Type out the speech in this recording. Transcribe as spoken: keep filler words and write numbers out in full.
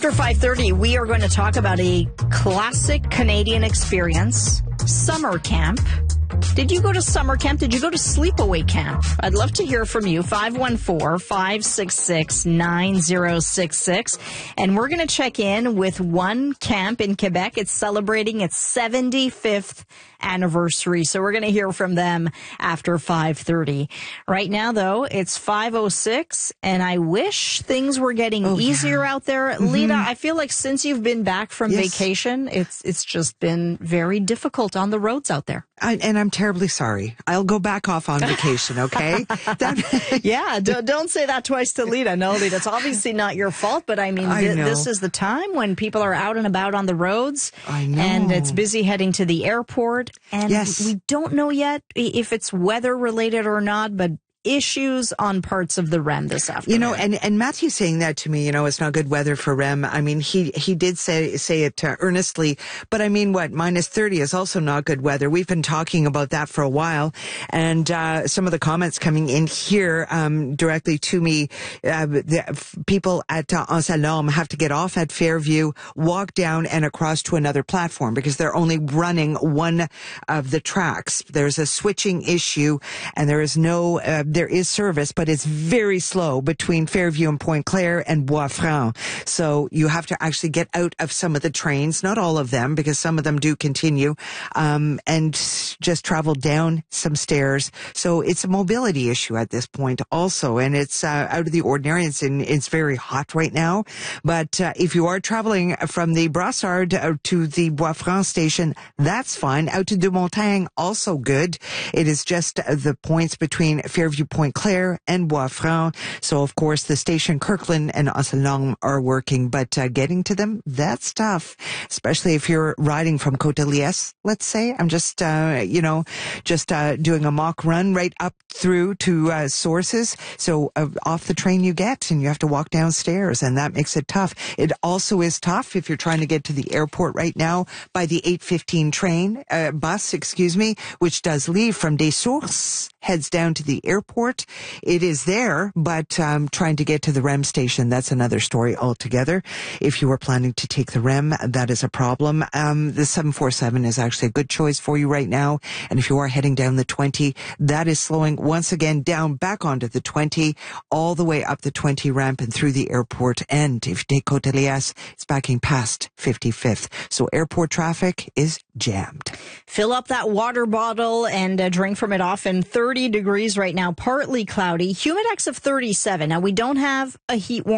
After five thirty, we are going to talk about a classic Canadian experience, summer camp. Did you go to summer camp? Did you go to sleepaway camp? I'd love to hear from you. five one four, five six six, nine zero six six. And we're going to check in with one camp in Quebec. It's celebrating its seventy-fifth anniversary. So we're going to hear from them after five thirty. Right now, though, it's five oh six, and I wish things were getting oh, easier yeah. out there. Mm-hmm. Lita, I feel like since you've been back from yes. vacation, it's it's just been very difficult on the roads out there. I, and I'm terribly sorry. I'll go back off on vacation, okay? that, yeah, don't, don't say that twice to Lita. No, Lita, it's obviously not your fault, but I mean, I th- this is the time when people are out and about on the roads. I know. And it's busy heading to the airport. And yes. we don't know yet if it's weather related or not, but issues on parts of the R E M this afternoon. You know, and, and Matthew's saying that to me, you know, it's not good weather for R E M. I mean, he, he did say, say it uh, earnestly, but I mean, what, minus thirty is also not good weather. We've been talking about that for a while. And, uh, some of the comments coming in here, um, directly to me, uh, the f- people at uh, Anse-Lorme have to get off at Fairview, walk down and across to another platform because they're only running one of the tracks. There's a switching issue and there is no, uh, there is service, but it's very slow between Fairview and Pointe-Claire and Bois-Franc. So you have to actually get out of some of the trains, not all of them, because some of them do continue, um, and just travel down some stairs. So it's a mobility issue at this point also, and it's uh, out of the ordinary. It's, in, it's very hot right now. But uh, if you are traveling from the Brassard to the Bois-Franc station, that's fine. Out to Deux-Montagnes, also good. It is just the points between Fairview, Pointe-Claire and Bois-Franc. So, of course, the station Kirkland and Anse-Lorme are working, but uh, getting to them, that's tough, especially if you're riding from Côte-de-Liesse, let's say. I'm just, uh, you know, just uh, doing a mock run right up through to uh, Sources. So uh, off the train you get, and you have to walk downstairs, and that makes it tough. It also is tough if you're trying to get to the airport right now by the eight fifteen train, uh, bus, excuse me, which does leave from Des Sources, heads down to the airport. It is there, but um, trying to get to the R E M station, that's another story altogether. If you are planning to take the R E M, that is a problem. Um, the seven forty-seven is actually a good choice for you right now. And if you are heading down the twenty, that is slowing once again down back onto the twenty, all the way up the twenty ramp and through the airport. And if you take Côte-de-Liesse, it's backing past fifty-fifth. So airport traffic is jammed. Fill up that water bottle and uh, drink from it often. thirty degrees right now, partly cloudy, humidex of thirty-seven. Now, we don't have a heat warning